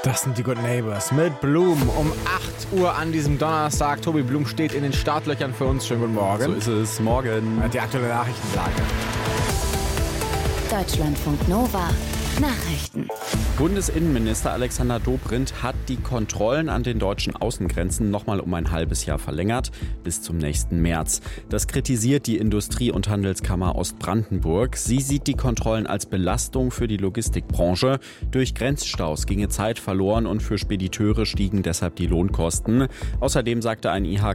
Das sind die Good Neighbors mit Blum um 8 Uhr an diesem Donnerstag. Tobi Blum steht in den Startlöchern für uns. Schönen guten Morgen. So ist es. Morgen. Die aktuelle Nachrichtenlage. Deutschlandfunk Nova. Nachrichten. Bundesinnenminister Alexander Dobrindt hat die Kontrollen an den deutschen Außengrenzen nochmal um ein halbes Jahr verlängert, bis zum nächsten März. Das kritisiert die Industrie- und Handelskammer Ostbrandenburg. Sie sieht die Kontrollen als Belastung für die Logistikbranche. Durch Grenzstaus ginge Zeit verloren und für Spediteure stiegen deshalb die Lohnkosten. Außerdem sagte ein IHK